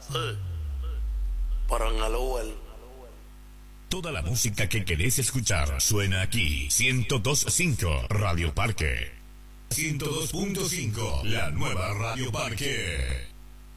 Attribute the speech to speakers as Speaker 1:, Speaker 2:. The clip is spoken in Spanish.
Speaker 1: Parangalowal.
Speaker 2: Toda la música que querés escuchar suena aquí. 102.5 Radio Parque. 102.5 La nueva Radio Parque.